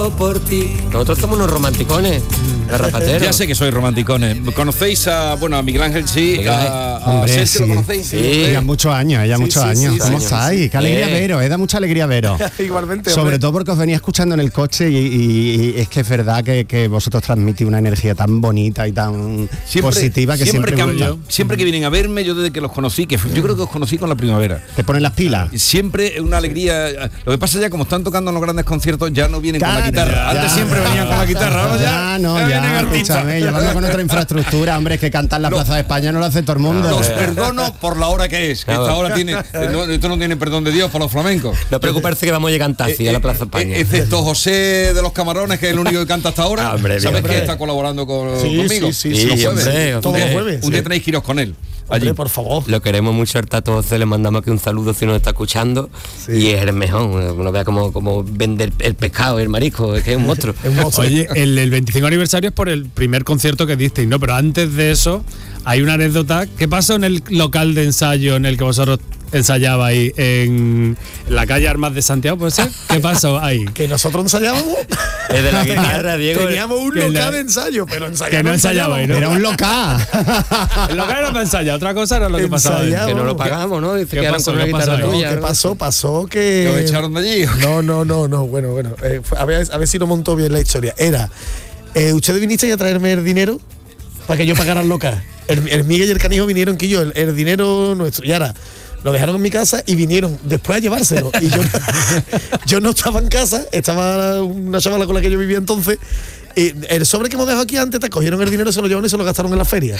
por ti. Nosotros somos unos romanticones, garrapateros. Ya sé que sois romanticones. ¿Conocéis a Miguel Ángel? Sí. Hombre, Sergio, ¿lo conocéis? Sí. Ya muchos años, muchos años. ¿Cómo estáis? Qué alegría veros, da mucha alegría veros. Igualmente. Sobre todo porque os venía escuchando en el coche y es que es verdad que vosotros transmitís una energía tan bonita y tan positiva que siempre que vienen a verme, yo desde que los conocí, yo creo que os conocí con la primavera. ¿Te ponen las pilas? Siempre una alegría. Lo que pasa ya, como están tocando en los grandes conciertos, ya no vienen con la guitarra. Antes siempre venían con la guitarra, ahora ya escúchame, llevando con otra infraestructura, hombre, es que cantar en la Plaza de España no lo hace todo el mundo. Los perdono por la hora que es, que esta hora esto no tiene perdón de Dios para los flamencos. No preocuparse que vamos a llegar así a la Plaza de España. Excepto José de los Camarones, que es el único que canta hasta ahora. ¿Sabes que está colaborando conmigo? Sí, todos los jueves. Un día tenéis que iros con él. Allí. Hombre, por favor. Lo queremos mucho, el Tato José, le mandamos aquí un saludo si nos está escuchando. Y es el mejor, uno vea cómo vende el pescado, el marisco, es que es un monstruo. Oye, el 25 aniversario es por el primer concierto que disteis, ¿no? Pero antes de eso hay una anécdota. ¿Qué pasó en el local de ensayo en el que vosotros ensayabais en la calle Armas de Santiago, puede ser? ¿Qué pasó ahí? Que nosotros ensayábamos. Es de la guitarra, Diego. Teníamos un local de ensayo, pero ensayábamos. Que no ensayabais, ¿no? Era un local. El local era para ensayar, otra cosa era lo que pasaba. Que no lo pagamos, ¿no? Dice que eran con la guitarra tuya. ¿Qué pasó? Pasó que... ¿Lo echaron de allí? No. Bueno. A ver si lo montó bien la historia. Era, ustedes vinisteis a traerme el dinero para que yo pagara el local. El Miguel y el Canijo vinieron que yo, el dinero nuestro. Y ahora lo dejaron en mi casa y vinieron después a llevárselo. Y yo no estaba en casa, estaba una chavala con la que yo vivía entonces. El sobre que hemos dejado aquí antes, te cogieron el dinero, se lo llevaron y se lo gastaron en la feria.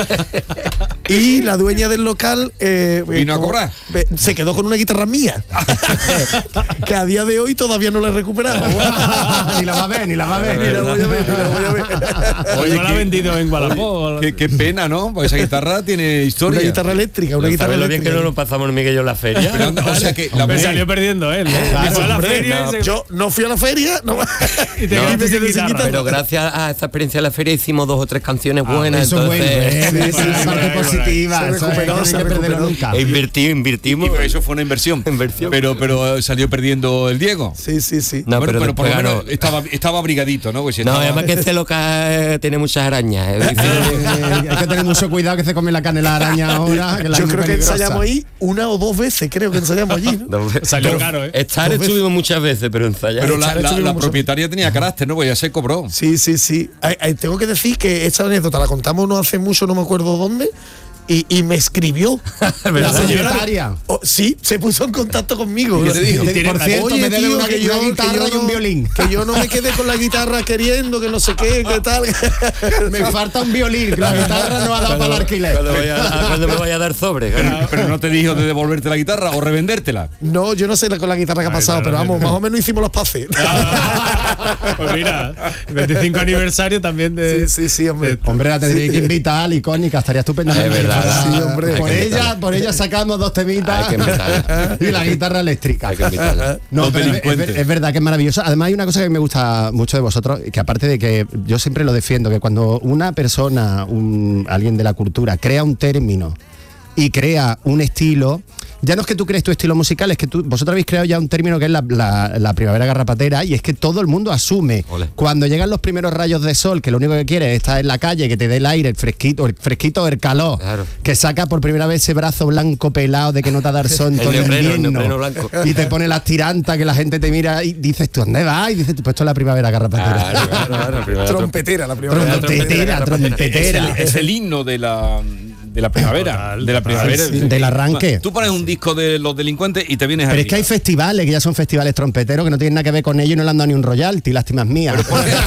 Y la dueña del local vino a cobrar. Se quedó con una guitarra mía que a día de hoy todavía no la he recuperado. Ni la va a ver. Ni la voy a ver. Oye, no la ha vendido en Guadalajara. Qué pena, ¿no? Porque esa guitarra tiene historia. Una guitarra eléctrica, una guitarra lo bien eléctrica. que no lo pasamos Miguel y yo en la feria. Pero, o sea que Me salió perdiendo él. Fue a la feria. Yo no fui a la feria. Y te quedaste sin guitarra. Pero gracias a esta experiencia de la feria hicimos 2 o 3 canciones buenas. Eso entonces, es bueno, esa parte positiva. Se recuperó, no hay que perderlo nunca. Invertimos. Y eso fue una inversión. Pero salió perdiendo el Diego. Sí. No, bueno, pero por lo ganó. menos estaba abrigadito, ¿no? Pues Además que este local tiene muchas arañas. Hay que tener mucho cuidado que se come la carne la araña ahora. Yo creo que ensayamos ahí 1 o 2 veces, creo que ensayamos allí, ¿no? Salió caro, ¿eh? Estar estuvimos muchas veces, pero ensayar. Pero la propietaria tenía carácter, ¿no? Pues ya se cobró. Sí. Tengo que decir que esta anécdota la contamos no hace mucho, no me acuerdo dónde. Y me escribió la secretaria. Sí, se puso en contacto conmigo. ¿Qué te dijo? Por cierto, oye, me debe tío, una guitarra y un violín. Que yo no me quede con la guitarra queriendo, que no sé qué tal. Me falta un violín, la guitarra no ha dado para el alquiler. Cuando me vaya a dar sobre. Pero no te dijo de devolverte la guitarra o revendértela. No, yo no sé con la guitarra que ha pasado, pero vamos, más o menos hicimos los pases. Pues mira, 25 aniversario también de... Sí, hombre. Hombre, la tendría que invitar, icónica, estaría estupenda. Es verdad. Sí, hombre. Por ella sacamos 2 temitas. Hay que invitarla. Y la guitarra eléctrica. Hay que invitarla. No, pero es verdad que es maravilloso. Además hay una cosa que me gusta mucho de vosotros, que aparte de que yo siempre lo defiendo, que cuando una persona, alguien de la cultura, crea un término y crea un estilo, ya no es que tú crees tu estilo musical, es que vosotros habéis creado ya un término que es la primavera garrapatera, y es que todo el mundo asume. Ole. Cuando llegan los primeros rayos de sol, que lo único que quieres es estar en la calle, que te dé el aire, el fresquito, el calor, claro. Que saca por primera vez ese brazo blanco pelado de que no te da el sol en todo el invierno, neopreno blanco. y te pone las tirantas, que la gente te mira y dices, ¿tú dónde vas? Y dices, pues esto es la primavera garrapatera. Claro, Trompetera, la primera. Trompetera. Es el himno de la primavera. De la primavera. Sí, del arranque. Tú pones un disco de Los Delincuentes y te vienes Pero es arriba. que hay festivales, que ya son festivales trompeteros, que no tienen nada que ver con ellos y no le han dado ni un royalty, lástimas mías.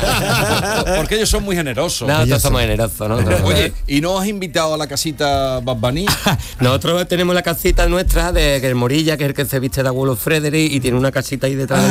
Porque ellos son muy generosos. No, nosotros somos generosos, ¿no? Oye, ¿y no has invitado a la casita Bad Bunny? Nosotros tenemos la casita nuestra de el Morilla, que es el que se viste de abuelo Frederick, y tiene una casita ahí detrás.